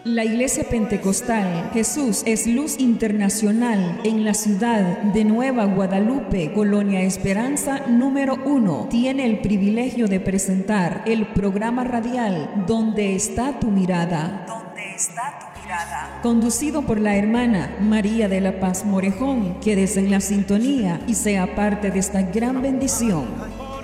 La Iglesia Pentecostal Jesús es Luz Internacional en la ciudad de Nueva Guadalupe, Colonia Esperanza número 1, tiene el privilegio de presentar el programa radial ¿Dónde está tu mirada? ¿Dónde está tu mirada? Conducido por la hermana María de la Paz Morejón. Quédese en la sintonía y sea parte de esta gran bendición.